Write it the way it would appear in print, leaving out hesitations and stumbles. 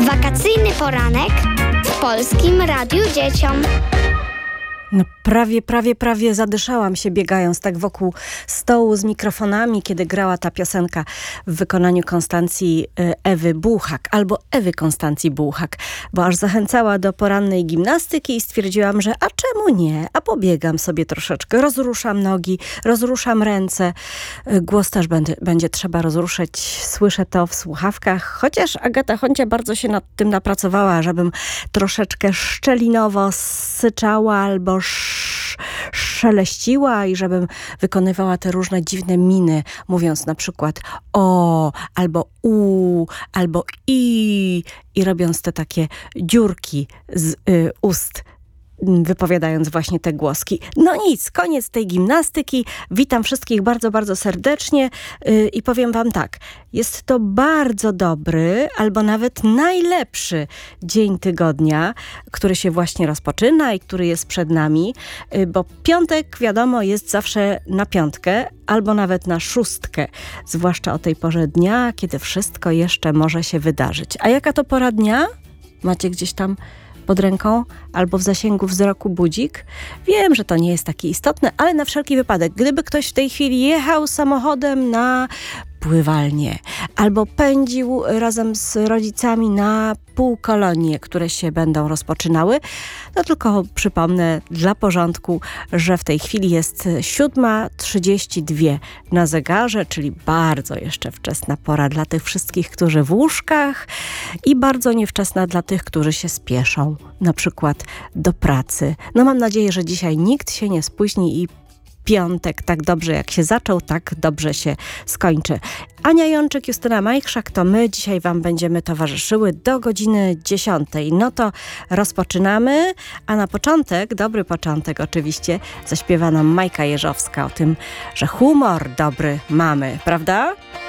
Wakacyjny poranek w Polskim Radiu Dzieciom. No prawie zadyszałam się, biegając tak wokół stołu z mikrofonami, kiedy grała ta piosenka w wykonaniu Konstancji Ewy Bułhak, albo Ewy Konstancji Bułhak, bo aż zachęcała do porannej gimnastyki i stwierdziłam, że a czemu nie? A pobiegam sobie troszeczkę, rozruszam nogi, rozruszam ręce. Głos też będzie trzeba rozruszać, słyszę to w słuchawkach, chociaż Agata Honcia bardzo się nad tym napracowała, żebym troszeczkę szczelinowo syczała albo szeleściła i żebym wykonywała te różne dziwne miny, mówiąc na przykład o, albo u, albo i robiąc te takie dziurki z ust, wypowiadając właśnie te głoski. No nic, koniec tej gimnastyki. Witam wszystkich bardzo serdecznie i powiem wam tak. Jest to bardzo dobry, albo nawet najlepszy dzień tygodnia, który się właśnie rozpoczyna i który jest przed nami, bo piątek, wiadomo, jest zawsze na piątkę, albo nawet na szóstkę, zwłaszcza o tej porze dnia, kiedy wszystko jeszcze może się wydarzyć. A jaka to pora dnia? Macie gdzieś tam pod ręką albo w zasięgu wzroku budzik? Wiem, że to nie jest takie istotne, ale na wszelki wypadek, gdyby ktoś w tej chwili jechał samochodem na pływalnię albo pędził razem z rodzicami na półkolonie, które się będą rozpoczynały, no tylko przypomnę dla porządku, że w tej chwili jest 7:32 na zegarze, czyli bardzo jeszcze wczesna pora dla tych wszystkich, którzy w łóżkach i bardzo niewczesna dla tych, którzy się spieszą, na przykład do pracy. No mam nadzieję, że dzisiaj nikt się nie spóźni i piątek tak dobrze jak się zaczął, tak dobrze się skończy. Ania Jączyk, Justyna Majchrzak, to my dzisiaj wam będziemy towarzyszyły do godziny 10. No to rozpoczynamy, a na początek, dobry początek oczywiście, zaśpiewa nam Majka Jeżowska o tym, że humor dobry mamy, prawda?